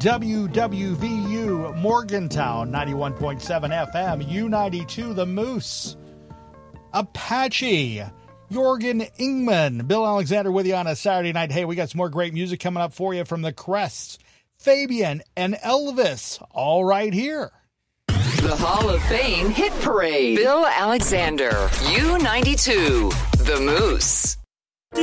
WWVU Morgantown, 91.7 FM, U92 The Moose, Apache, Jorgen Ingman, Bill Alexander with you on a Saturday night. Hey, we got some more great music coming up for you from the Crests, Fabian, and Elvis, all right here. The Hall of Fame Hit Parade. Bill Alexander, U92, The Moose.